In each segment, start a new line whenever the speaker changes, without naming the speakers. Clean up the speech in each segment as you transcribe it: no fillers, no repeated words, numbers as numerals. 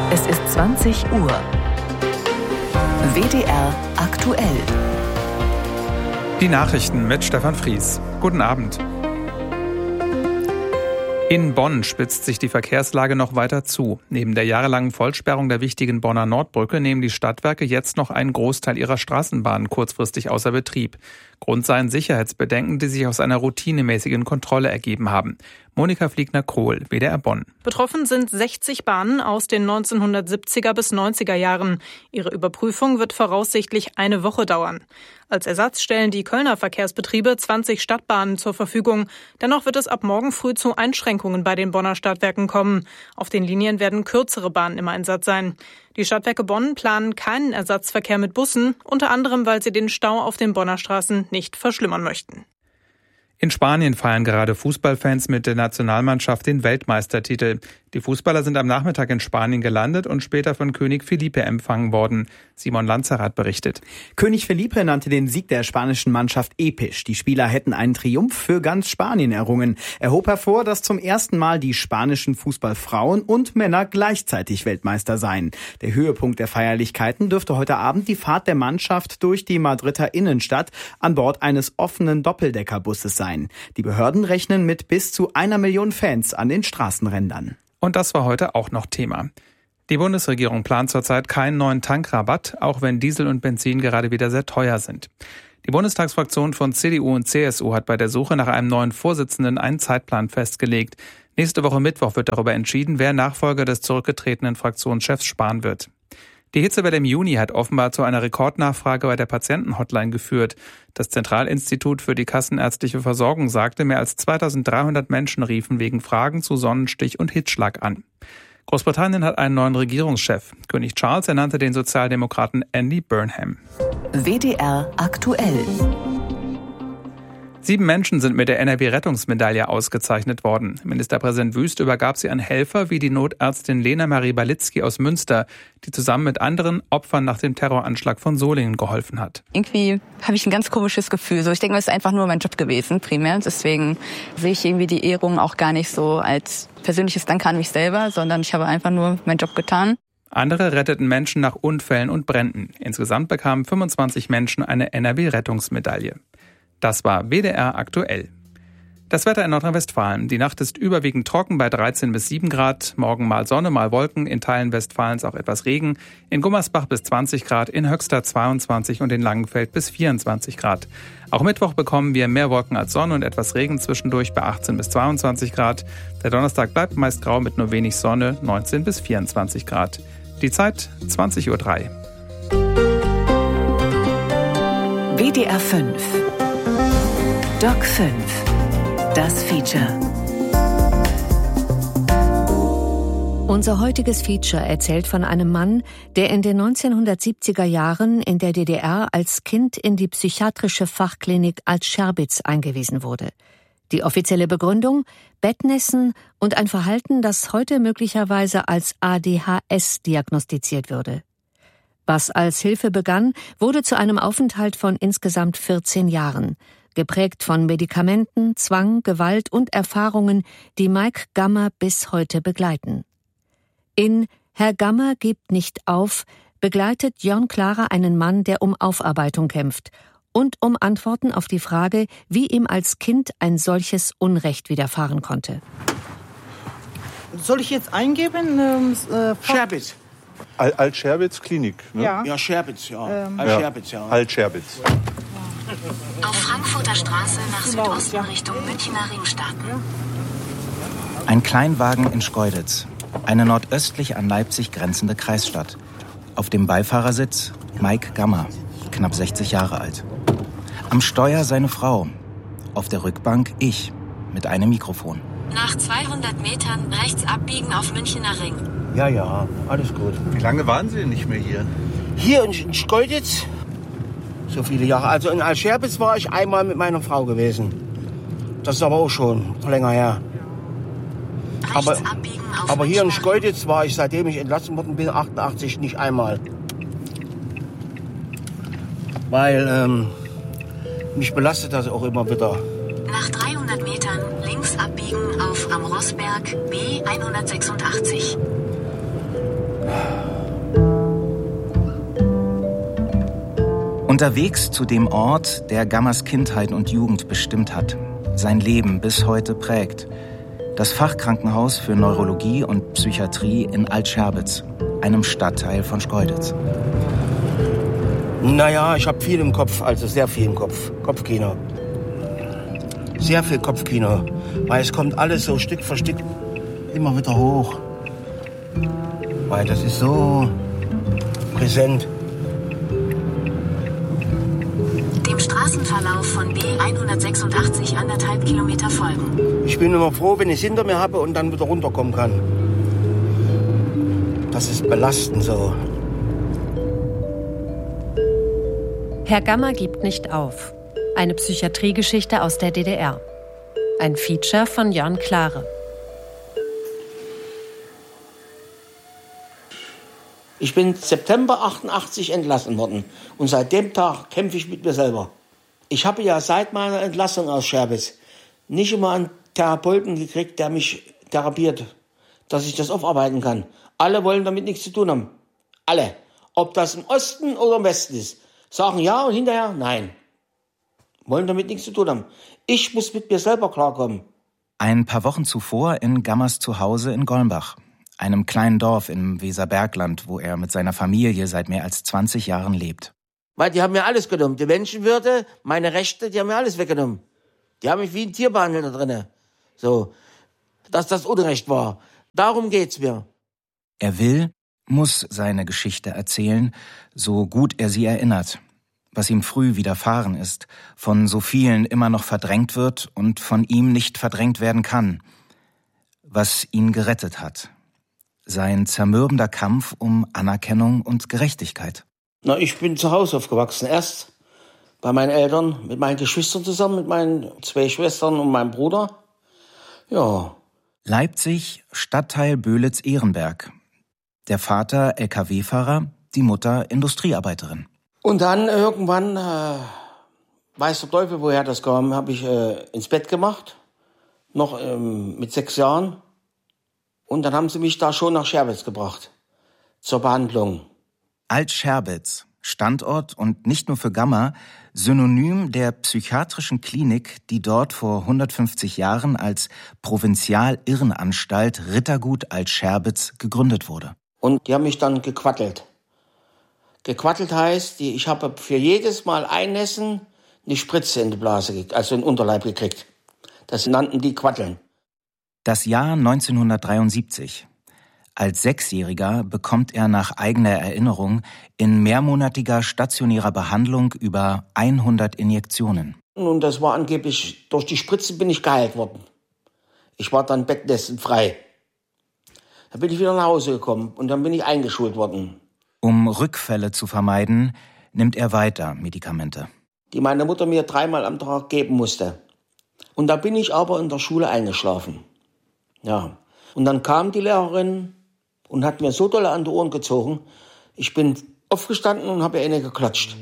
Es ist 20 Uhr. WDR aktuell.
Die Nachrichten mit Stefan Fries. Guten Abend. In Bonn spitzt sich die Verkehrslage noch weiter zu. Neben der jahrelangen Vollsperrung der wichtigen Bonner Nordbrücke nehmen die Stadtwerke jetzt noch einen Großteil ihrer Straßenbahnen kurzfristig außer Betrieb. Grund seien Sicherheitsbedenken, die sich aus einer routinemäßigen Kontrolle ergeben haben. Monika Fliegner-Krohl, WDR Bonn.
Betroffen sind 60 Bahnen aus den 1970er bis 90er Jahren. Ihre Überprüfung wird voraussichtlich eine Woche dauern. Als Ersatz stellen die Kölner Verkehrsbetriebe 20 Stadtbahnen zur Verfügung. Dennoch wird es ab morgen früh zu Einschränkungen bei den Bonner Stadtwerken kommen. Auf den Linien werden kürzere Bahnen im Einsatz sein. Die Stadtwerke Bonn planen keinen Ersatzverkehr mit Bussen, unter anderem, weil sie den Stau auf den Bonner Straßen nicht verschlimmern möchten.
In Spanien feiern gerade Fußballfans mit der Nationalmannschaft den Weltmeistertitel. Die Fußballer sind am Nachmittag in Spanien gelandet und später von König Felipe empfangen worden. Simon Lanzerath berichtet.
König Felipe nannte den Sieg der spanischen Mannschaft episch. Die Spieler hätten einen Triumph für ganz Spanien errungen. Er hob hervor, dass zum ersten Mal die spanischen Fußballfrauen und Männer gleichzeitig Weltmeister seien. Der Höhepunkt der Feierlichkeiten dürfte heute Abend die Fahrt der Mannschaft durch die Madrider Innenstadt an Bord eines offenen Doppeldeckerbusses sein. Die Behörden rechnen mit bis zu 1 Million Fans an den Straßenrändern.
Und das war heute auch noch Thema. Die Bundesregierung plant zurzeit keinen neuen Tankrabatt, auch wenn Diesel und Benzin gerade wieder sehr teuer sind. Die Bundestagsfraktion von CDU und CSU hat bei der Suche nach einem neuen Vorsitzenden einen Zeitplan festgelegt. Nächste Woche Mittwoch wird darüber entschieden, wer Nachfolger des zurückgetretenen Fraktionschefs Spahn wird. Die Hitzewelle im Juni hat offenbar zu einer Rekordnachfrage bei der Patientenhotline geführt. Das Zentralinstitut für die kassenärztliche Versorgung sagte, mehr als 2300 Menschen riefen wegen Fragen zu Sonnenstich und Hitzschlag an. Großbritannien hat einen neuen Regierungschef. König Charles ernannte den Sozialdemokraten Andy Burnham.
WDR aktuell.
7 Menschen sind mit der NRW-Rettungsmedaille ausgezeichnet worden. Ministerpräsident Wüst übergab sie an Helfer wie die Notärztin Lena Marie Balitzky aus Münster, die zusammen mit anderen Opfern nach dem Terroranschlag von Solingen geholfen hat.
Irgendwie habe ich ein ganz komisches Gefühl. Ich denke, es ist einfach nur mein Job gewesen, primär. Deswegen sehe ich irgendwie die Ehrung auch gar nicht so als persönliches Danke an mich selber, sondern ich habe einfach nur meinen Job getan.
Andere retteten Menschen nach Unfällen und Bränden. Insgesamt bekamen 25 Menschen eine NRW-Rettungsmedaille. Das war WDR aktuell. Das Wetter in Nordrhein-Westfalen. Die Nacht ist überwiegend trocken bei 13 bis 7 Grad. Morgen mal Sonne, mal Wolken. In Teilen Westfalens auch etwas Regen. In Gummersbach bis 20 Grad, in Höxter 22 und in Langenfeld bis 24 Grad. Auch Mittwoch bekommen wir mehr Wolken als Sonne und etwas Regen zwischendurch bei 18 bis 22 Grad. Der Donnerstag bleibt meist grau mit nur wenig Sonne, 19 bis 24 Grad. Die Zeit 20:03 Uhr.
WDR 5. Doc 5. Das Feature. Unser heutiges Feature erzählt von einem Mann, der in den 1970er Jahren in der DDR als Kind in die psychiatrische Fachklinik Alt-Scherbitz eingewiesen wurde. Die offizielle Begründung: Bettnässen und ein Verhalten, das heute möglicherweise als ADHS diagnostiziert würde. Was als Hilfe begann, wurde zu einem Aufenthalt von insgesamt 14 Jahren. Geprägt von Medikamenten, Zwang, Gewalt und Erfahrungen, die Mike Gammer bis heute begleiten. In Herr Gammer gibt nicht auf begleitet Jörn Klara einen Mann, der um Aufarbeitung kämpft und um Antworten auf die Frage, wie ihm als Kind ein solches Unrecht widerfahren konnte.
Soll ich jetzt eingeben?
Scherbitz.
Alt-Scherbitz Klinik, ne?
Ja, Scherbitz, ja. Alt-Scherbitz, ja.
Alt-Scherbitz.
Auf Frankfurter Straße nach Südosten Richtung Münchner Ring starten.
Ein Kleinwagen in Schkeuditz, eine nordöstlich an Leipzig grenzende Kreisstadt. Auf dem Beifahrersitz Mike Gammer, knapp 60 Jahre alt. Am Steuer seine Frau, auf der Rückbank ich, mit einem Mikrofon.
Nach 200 Metern rechts abbiegen auf Münchner Ring.
Ja, alles gut.
Wie lange waren Sie denn nicht mehr hier?
Hier in Schkeuditz? So viele Jahre. Also in Alt-Scherbitz war ich einmal mit meiner Frau gewesen. Das ist aber auch schon länger her. Aber hier in Schkeuditz war ich, seitdem ich entlassen worden bin, 88 nicht einmal. Weil mich belastet das auch immer wieder.
Nach 300 Metern links abbiegen auf Am Rossberg B 186.
Unterwegs zu dem Ort, der Gammas Kindheit und Jugend bestimmt hat, sein Leben bis heute prägt. Das Fachkrankenhaus für Neurologie und Psychiatrie in Alt-Scherbitz, einem Stadtteil von Schkeuditz.
Naja, ich habe viel im Kopf, also sehr viel im Kopf. Kopfkino. Sehr viel Kopfkino. Weil es kommt alles so Stück für Stück immer wieder hoch. Weil das ist so präsent.
Dem Straßenverlauf von B186 1,5 Kilometer folgen.
Ich bin immer froh, wenn ich es hinter mir habe und dann wieder runterkommen kann. Das ist belastend so.
Herr Gamma gibt nicht auf. Eine Psychiatriegeschichte aus der DDR. Ein Feature von Jörn Klare.
Ich bin September 88 entlassen worden. Und seit dem Tag kämpfe ich mit mir selber. Ich habe ja seit meiner Entlassung aus Scherbitz nicht immer einen Therapeuten gekriegt, der mich therapiert, dass ich das aufarbeiten kann. Alle wollen damit nichts zu tun haben. Alle. Ob das im Osten oder im Westen ist. Sagen ja und hinterher nein. Wollen damit nichts zu tun haben. Ich muss mit mir selber klarkommen.
Ein paar Wochen zuvor in Gammas Zuhause in Golmbach, einem kleinen Dorf im Weserbergland, wo er mit seiner Familie seit mehr als 20 Jahren lebt.
Weil die haben mir alles genommen. Die Menschenwürde, meine Rechte, die haben mir alles weggenommen. Die haben mich wie ein Tier behandelt da drinnen. So, dass das Unrecht war. Darum geht's mir.
Er will, muss seine Geschichte erzählen, so gut er sie erinnert. Was ihm früh widerfahren ist, von so vielen immer noch verdrängt wird und von ihm nicht verdrängt werden kann. Was ihn gerettet hat. Sein zermürbender Kampf um Anerkennung und Gerechtigkeit.
Na, ich bin zu Hause aufgewachsen. Erst bei meinen Eltern, mit meinen Geschwistern zusammen, mit meinen 2 Schwestern und meinem Bruder. Ja.
Leipzig, Stadtteil Böhlitz-Ehrenberg. Der Vater LKW-Fahrer, die Mutter Industriearbeiterin.
Und dann irgendwann, weiß der Teufel, woher das kam, habe ich ins Bett gemacht. Noch mit 6 Jahren. Und dann haben sie mich da schon nach Scherbitz gebracht. Zur Behandlung.
Alt-Scherbitz, Standort und nicht nur für Gamma, Synonym der psychiatrischen Klinik, die dort vor 150 Jahren als Provinzial-Irrenanstalt Rittergut Alt-Scherbitz gegründet wurde.
Und die haben mich dann gequattelt. Gequattelt heißt, ich habe für jedes Mal Einnässen eine Spritze in die Blase gekriegt, also in den Unterleib gekriegt. Das nannten die Quatteln.
Das Jahr 1973. Als 6-Jähriger bekommt er nach eigener Erinnerung in mehrmonatiger stationärer Behandlung über 100 Injektionen.
Und das war angeblich, durch die Spritze bin ich geheilt worden. Ich war dann bettlästenfrei. Da bin ich wieder nach Hause gekommen und dann bin ich eingeschult worden.
Um Rückfälle zu vermeiden, nimmt er weiter Medikamente.
Die meine Mutter mir 3-mal am Tag geben musste. Und da bin ich aber in der Schule eingeschlafen. Ja. Und dann kam die Lehrerin und hat mir so doll an die Ohren gezogen. Ich bin aufgestanden und habe ihr eine geklatscht.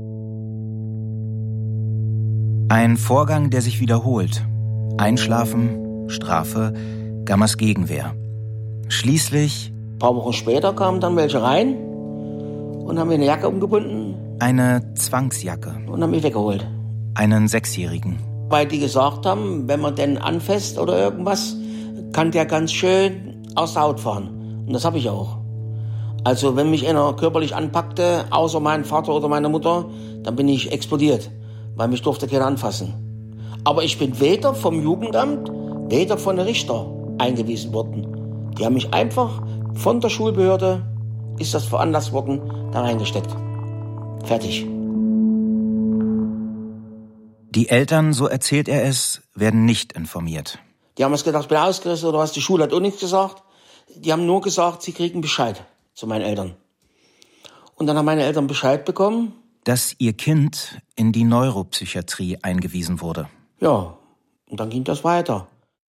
Ein Vorgang, der sich wiederholt. Einschlafen, Strafe, Gammas Gegenwehr. Schließlich...
Ein paar Wochen später kamen dann welche rein und haben mir eine Jacke umgebunden.
Eine Zwangsjacke.
Und haben mich weggeholt.
Einen 6-Jährigen.
Weil die gesagt haben, wenn man den anfasst oder irgendwas, kann der ganz schön aus der Haut fahren. Und das habe ich auch. Also wenn mich einer körperlich anpackte, außer mein Vater oder meine Mutter, dann bin ich explodiert. Weil mich durfte keiner anfassen. Aber ich bin weder vom Jugendamt, weder von den Richter eingewiesen worden. Die haben mich einfach von der Schulbehörde, ist das veranlasst worden, da reingesteckt. Fertig.
Die Eltern, so erzählt er es, werden nicht informiert.
Die haben uns gedacht, ich bin ausgerissen oder was. Die Schule hat auch nichts gesagt. Die haben nur gesagt, sie kriegen Bescheid zu meinen Eltern. Und dann haben meine Eltern Bescheid bekommen,
dass ihr Kind in die Neuropsychiatrie eingewiesen wurde.
Ja, und dann ging das weiter.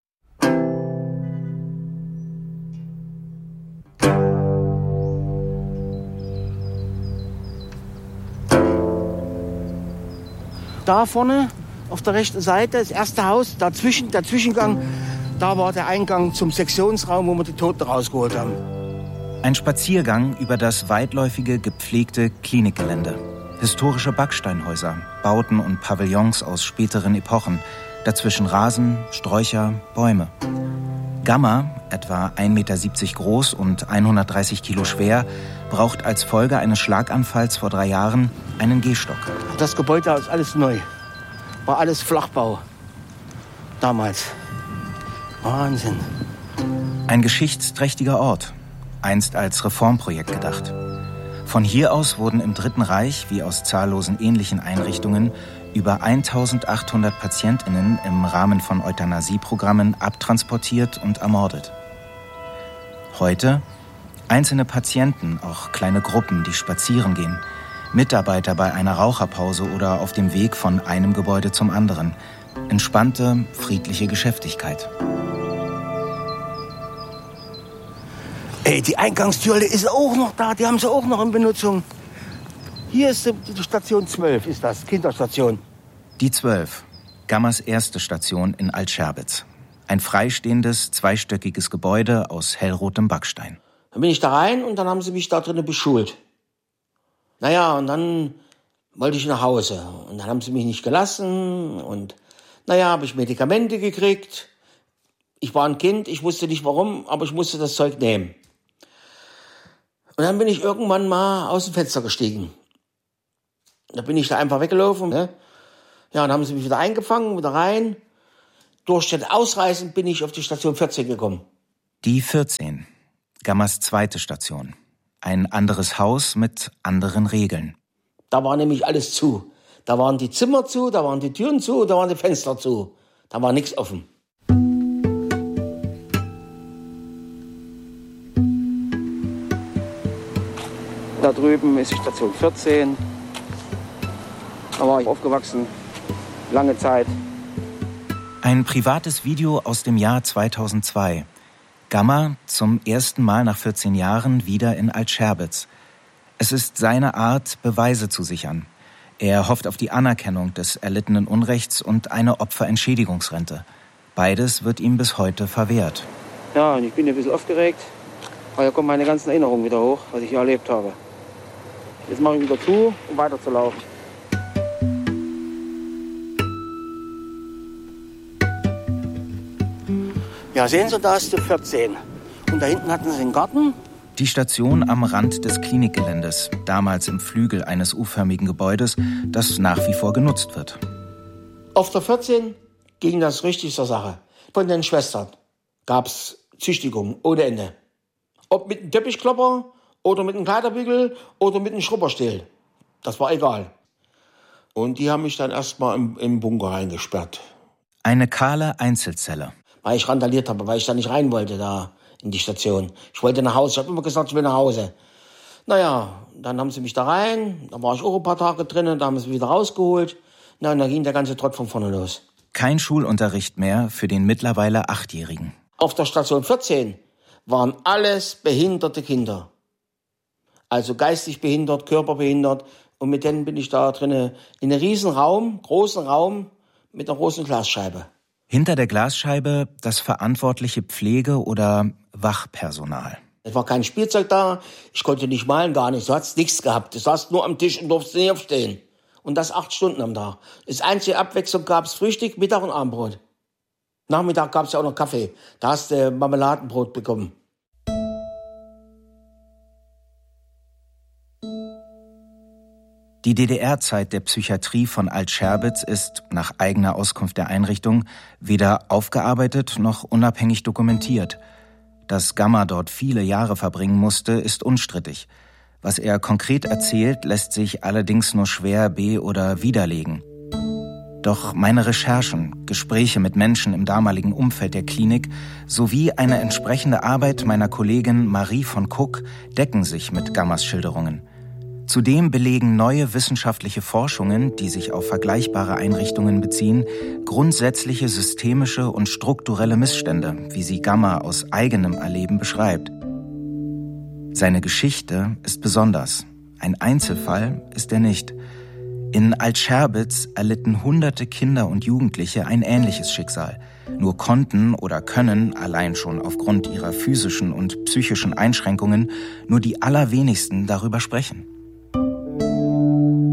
Da vorne auf der rechten Seite, das erste Haus, dazwischen, der Zwischengang, da war der Eingang zum Sektionsraum, wo wir die Toten rausgeholt haben.
Ein Spaziergang über das weitläufige, gepflegte Klinikgelände. Historische Backsteinhäuser, Bauten und Pavillons aus späteren Epochen, dazwischen Rasen, Sträucher, Bäume. Gamma, etwa 1,70 Meter groß und 130 Kilo schwer, braucht als Folge eines Schlaganfalls vor 3 Jahren einen Gehstock.
Das Gebäude ist alles neu. War alles Flachbau. Damals. Wahnsinn.
Ein geschichtsträchtiger Ort, einst als Reformprojekt gedacht. Von hier aus wurden im Dritten Reich, wie aus zahllosen ähnlichen Einrichtungen, über 1800 PatientInnen im Rahmen von Euthanasieprogrammen abtransportiert und ermordet. Heute einzelne Patienten, auch kleine Gruppen, die spazieren gehen, Mitarbeiter bei einer Raucherpause oder auf dem Weg von einem Gebäude zum anderen. Entspannte, friedliche Geschäftigkeit.
Ey, die Eingangstür ist auch noch da, die haben sie auch noch in Benutzung. Hier ist die Station 12, ist das, Kinderstation.
Die 12, Gammas erste Station in Altscherbitz. Ein freistehendes, zweistöckiges Gebäude aus hellrotem Backstein.
Dann bin ich da rein und dann haben sie mich da drinnen beschult. Naja, und dann wollte ich nach Hause. Und dann haben sie mich nicht gelassen. Und naja, habe ich Medikamente gekriegt. Ich war ein Kind, ich wusste nicht warum, aber ich musste das Zeug nehmen. Und dann bin ich irgendwann mal aus dem Fenster gestiegen. Da bin ich da einfach weggelaufen. Ne? Ja, dann haben sie mich wieder eingefangen, wieder rein. Durch das Ausreißen bin ich auf die Station 14 gekommen.
Die 14, Gammas zweite Station. Ein anderes Haus mit anderen Regeln.
Da war nämlich alles zu. Da waren die Zimmer zu, da waren die Türen zu, da waren die Fenster zu. Da war nichts offen. Da drüben ist die Station 14. Da war ich aufgewachsen, lange Zeit.
Ein privates Video aus dem Jahr 2002. Gamma zum ersten Mal nach 14 Jahren wieder in Altscherbitz. Es ist seine Art, Beweise zu sichern. Er hofft auf die Anerkennung des erlittenen Unrechts und eine Opferentschädigungsrente. Beides wird ihm bis heute verwehrt.
Ja, und ich bin ein bisschen aufgeregt, weil da kommen meine ganzen Erinnerungen wieder hoch, was ich hier erlebt habe. Jetzt mache ich wieder zu, um weiterzulaufen. Ja, sehen Sie, da ist die 14. Und da hinten hatten Sie einen Garten.
Die Station am Rand des Klinikgeländes, damals im Flügel eines U-förmigen Gebäudes, das nach wie vor genutzt wird.
Auf der 14 ging das richtig zur Sache. Von den Schwestern gab es Züchtigung ohne Ende. Ob mit einem Teppichklopper oder mit einem Kleiderbügel oder mit einem Schrubberstiel. Das war egal. Und die haben mich dann erstmal im Bunker reingesperrt.
Eine kahle Einzelzelle.
Weil ich randaliert habe, weil ich da nicht rein wollte, da in die Station. Ich wollte nach Hause. Ich habe immer gesagt, ich will nach Hause. Naja, dann haben sie mich da rein. Da war ich auch ein paar Tage drinnen. Da haben sie mich wieder rausgeholt. Na, und dann ging der ganze Trott von vorne los.
Kein Schulunterricht mehr für den mittlerweile 8-Jährigen.
Auf der Station 14 waren alles behinderte Kinder. Also geistig behindert, körperbehindert. Und mit denen bin ich da drinnen in einem riesen Raum, großen Raum mit einer großen Glasscheibe.
Hinter der Glasscheibe das verantwortliche Pflege- oder Wachpersonal.
Es war kein Spielzeug da, ich konnte nicht malen, gar nicht. Du hast nichts gehabt. Du saßt nur am Tisch und durfst nicht aufstehen. Und das 8 Stunden am Tag. Das einzige Abwechslung gab es Frühstück, Mittag und Abendbrot. Nachmittag gab es ja auch noch Kaffee. Da hast du Marmeladenbrot bekommen.
Die DDR-Zeit der Psychiatrie von Altscherbitz ist, nach eigener Auskunft der Einrichtung, weder aufgearbeitet noch unabhängig dokumentiert. Dass Gamma dort viele Jahre verbringen musste, ist unstrittig. Was er konkret erzählt, lässt sich allerdings nur schwer be- oder widerlegen. Doch meine Recherchen, Gespräche mit Menschen im damaligen Umfeld der Klinik sowie eine entsprechende Arbeit meiner Kollegin Marie von Kuck decken sich mit Gammas Schilderungen. Zudem belegen neue wissenschaftliche Forschungen, die sich auf vergleichbare Einrichtungen beziehen, grundsätzliche systemische und strukturelle Missstände, wie sie Gamma aus eigenem Erleben beschreibt. Seine Geschichte ist besonders. Ein Einzelfall ist er nicht. In Altscherbitz erlitten hunderte Kinder und Jugendliche ein ähnliches Schicksal. Nur konnten oder können, allein schon aufgrund ihrer physischen und psychischen Einschränkungen, nur die allerwenigsten darüber sprechen.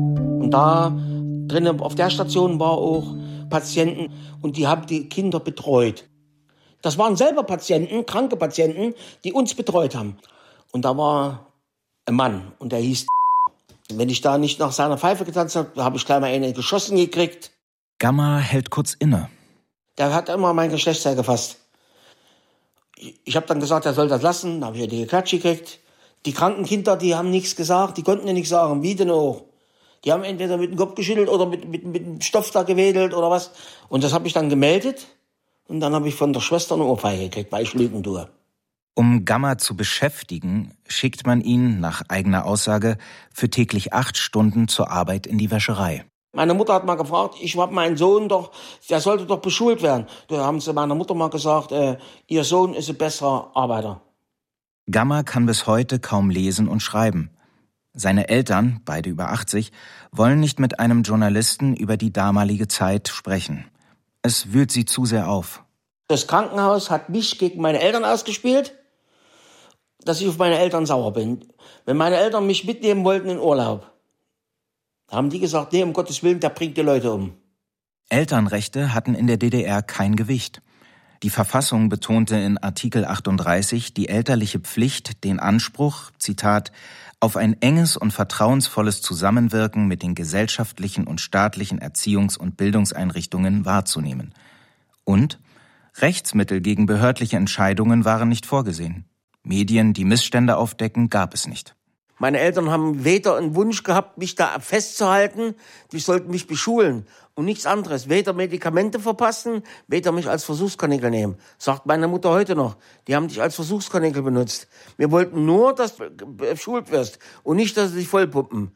Und da drinnen auf der Station war auch Patienten und die haben die Kinder betreut. Das waren selber Patienten, kranke Patienten, die uns betreut haben. Und da war ein Mann und der hieß. Wenn ich da nicht nach seiner Pfeife getanzt habe, habe ich gleich mal eine geschossen gekriegt.
Gamma hält kurz inne.
Der hat immer mein Geschlechtsteil gefasst. Ich habe dann gesagt, er soll das lassen. Dann habe ich die geklatscht gekriegt. Die kranken Kinder, die haben nichts gesagt. Die konnten ja nichts sagen. Wie denn auch? Die haben entweder mit dem Kopf geschüttelt oder mit dem Stoff da gewedelt oder was. Und das habe ich dann gemeldet. Und dann habe ich von der Schwester eine Ohrfeige gekriegt, weil ich lügen tue.
Um Gamma zu beschäftigen, schickt man ihn, nach eigener Aussage, für täglich 8 Stunden zur Arbeit in die Wäscherei.
Meine Mutter hat mal gefragt, ich habe meinen Sohn doch, der sollte doch beschult werden. Da haben sie meiner Mutter mal gesagt, ihr Sohn ist ein besserer Arbeiter.
Gamma kann bis heute kaum lesen und schreiben. Seine Eltern, beide über 80, wollen nicht mit einem Journalisten über die damalige Zeit sprechen. Es wühlt sie zu sehr auf.
Das Krankenhaus hat mich gegen meine Eltern ausgespielt, dass ich auf meine Eltern sauer bin. Wenn meine Eltern mich mitnehmen wollten in Urlaub, haben die gesagt, nee, um Gottes Willen, der bringt die Leute um.
Elternrechte hatten in der DDR kein Gewicht. Die Verfassung betonte in Artikel 38 die elterliche Pflicht, den Anspruch, Zitat, auf ein enges und vertrauensvolles Zusammenwirken mit den gesellschaftlichen und staatlichen Erziehungs- und Bildungseinrichtungen wahrzunehmen. Und Rechtsmittel gegen behördliche Entscheidungen waren nicht vorgesehen. Medien, die Missstände aufdecken, gab es nicht.
Meine Eltern haben weder einen Wunsch gehabt, mich da festzuhalten, die sollten mich beschulen und nichts anderes. Weder Medikamente verpassen, weder mich als Versuchskaninchen nehmen. Sagt meine Mutter heute noch. Die haben dich als Versuchskaninchen benutzt. Wir wollten nur, dass du beschult wirst und nicht, dass sie dich vollpumpen.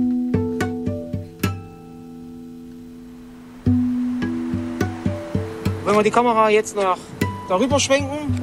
Wenn wir die Kamera jetzt nach darüber schwenken,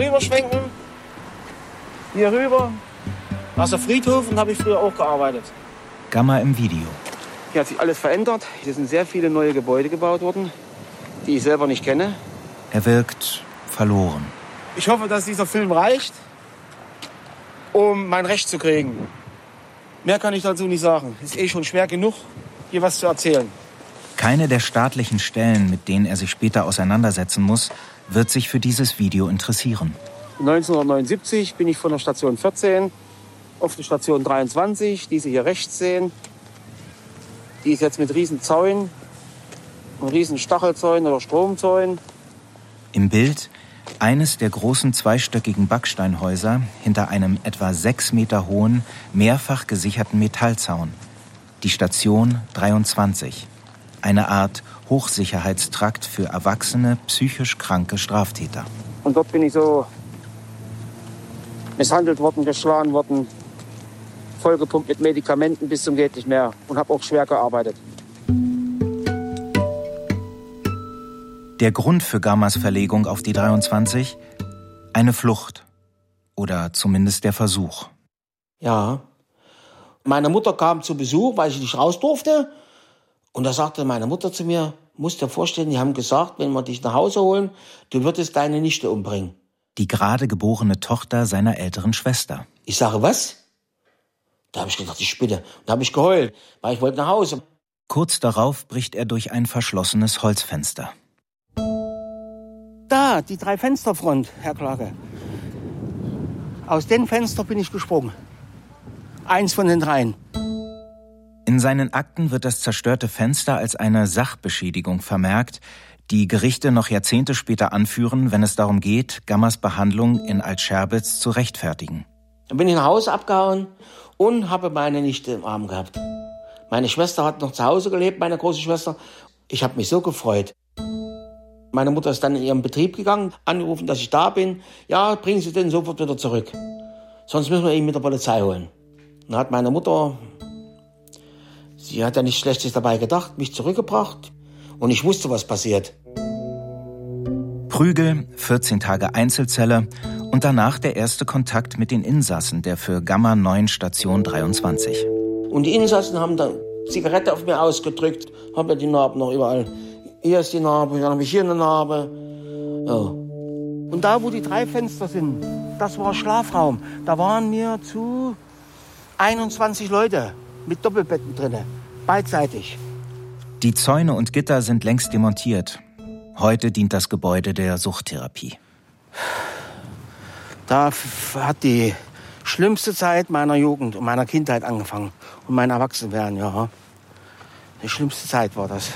hier rüber. Da ist der Friedhof und habe ich früher auch gearbeitet.
Gamma im Video.
Hier hat sich alles verändert. Hier sind sehr viele neue Gebäude gebaut worden, die ich selber nicht kenne.
Er wirkt verloren.
Ich hoffe, dass dieser Film reicht, um mein Recht zu kriegen. Mehr kann ich dazu nicht sagen. Ist schon schwer genug, hier was zu erzählen.
Keine der staatlichen Stellen, mit denen er sich später auseinandersetzen muss, wird sich für dieses Video interessieren.
1979 bin ich von der Station 14 auf die Station 23, die Sie hier rechts sehen. Die ist jetzt mit riesen Zäunen, riesen Stachelzäunen oder Stromzäunen.
Im Bild eines der großen zweistöckigen Backsteinhäuser hinter einem etwa 6 Meter hohen, mehrfach gesicherten Metallzaun. Die Station 23. Eine Art Hochsicherheitstrakt für erwachsene, psychisch kranke Straftäter.
Und dort bin ich so misshandelt worden, geschlagen worden, vollgepumpt mit Medikamenten bis zum geht nicht mehr und habe auch schwer gearbeitet.
Der Grund für Gammas Verlegung auf die 23? Eine Flucht. Oder zumindest der Versuch.
Ja. Meine Mutter kam zu Besuch, weil ich nicht raus durfte. Und da sagte meine Mutter zu mir, musst dir vorstellen, die haben gesagt, wenn wir dich nach Hause holen, du würdest deine Nichte umbringen.
Die gerade geborene Tochter seiner älteren Schwester.
Ich sage, was? Da habe ich gedacht, ich spinne. Da habe ich geheult, weil ich wollte nach Hause.
Kurz darauf bricht er durch ein verschlossenes Holzfenster.
Da, die 3 Fensterfront, Herr Klage. Aus dem Fenster bin ich gesprungen. Eins von den 3.
In seinen Akten wird das zerstörte Fenster als eine Sachbeschädigung vermerkt, die Gerichte noch Jahrzehnte später anführen, wenn es darum geht, Gammas Behandlung in Altscherbitz zu rechtfertigen.
Dann bin ich nach Hause abgehauen und habe meine Nichte im Arm gehabt. Meine Schwester hat noch zu Hause gelebt, meine große Schwester. Ich habe mich so gefreut. Meine Mutter ist dann in ihren Betrieb gegangen, angerufen, dass ich da bin. Ja, bringen Sie den sofort wieder zurück. Sonst müssen wir ihn mit der Polizei holen. Dann hat meine Mutter, sie hat ja nichts Schlechtes dabei gedacht, mich zurückgebracht. Und ich wusste, was passiert.
Prügel, 14 Tage Einzelzelle und danach der erste Kontakt mit den Insassen der für Gamma neuen Station 23.
Und die Insassen haben dann Zigarette auf mir ausgedrückt, haben ja die Narben noch überall. Hier ist die Narbe, dann habe ich hier eine Narbe. Ja. Und da, wo die 3 Fenster sind, das war Schlafraum. Da waren mir zu 21 Leute mit Doppelbetten drin. Beidseitig.
Die Zäune und Gitter sind längst demontiert. Heute dient das Gebäude der Suchttherapie.
Da hat die schlimmste Zeit meiner Jugend und meiner Kindheit angefangen. Und mein Erwachsenwerden, ja. Die schlimmste Zeit war das.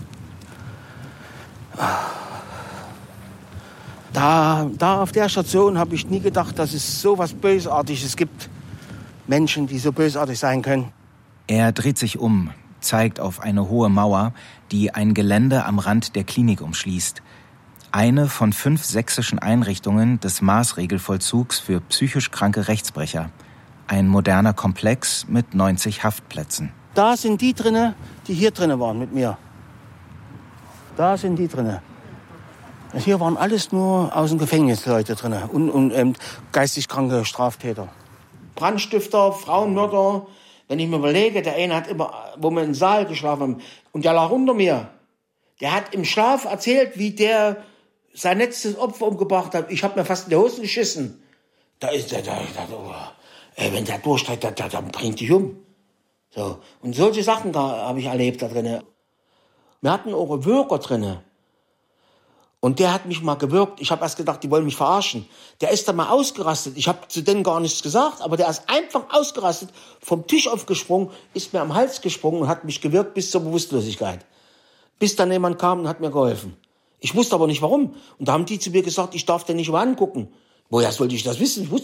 Da auf der Station habe ich nie gedacht, dass es so was Bösartiges gibt. Menschen, die so bösartig sein können.
Er dreht sich um, zeigt auf eine hohe Mauer, die ein Gelände am Rand der Klinik umschließt. Eine von 5 sächsischen Einrichtungen des Maßregelvollzugs für psychisch kranke Rechtsbrecher. Ein moderner Komplex mit 90 Haftplätzen.
Da sind die drinne, die hier drinne waren mit mir. Da sind die drinne. Hier waren alles nur aus dem Gefängnis Leute drinne und geistig kranke Straftäter. Brandstifter, Frauenmörder. Wenn ich mir überlege, der eine hat immer, wo wir im Saal geschlafen haben, und der lag unter mir. Der hat im Schlaf erzählt, wie der sein letztes Opfer umgebracht hat. Ich habe mir fast in die Hosen geschissen. Da ist der, wenn der durchsteigt, der bringt dich um. So. Und solche Sachen habe ich erlebt da drinnen. Wir hatten auch einen Würger drinnen. Und der hat mich mal gewürgt. Ich habe erst gedacht, die wollen mich verarschen. Der ist dann mal ausgerastet. Ich habe zu denen gar nichts gesagt, aber der ist einfach ausgerastet, vom Tisch aufgesprungen, ist mir am Hals gesprungen und hat mich gewürgt bis zur Bewusstlosigkeit. Bis dann jemand kam und hat mir geholfen. Ich wusste aber nicht warum. Und da haben die zu mir gesagt, ich darf den nicht mal angucken. Woher sollte ich das wissen?